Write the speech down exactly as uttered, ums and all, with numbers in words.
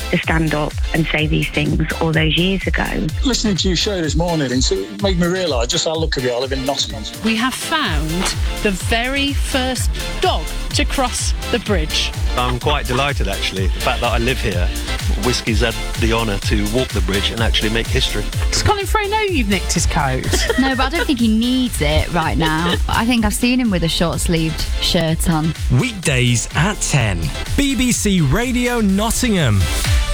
to stand up and say these things all those years ago. Listening to your show this morning, it made me realise just how lucky I live in Nottingham. We have found the very first dog to cross the bridge. I'm quite delighted, actually, the fact that I live here. Whiskey's had the honour to walk the bridge and actually make history. Does Colin Frey know you've nicked his coat? No, but I don't think he needs it right now. I think I've seen him with a short-sleeved shirt on. Weekdays at ten. B B C Radio Nottingham.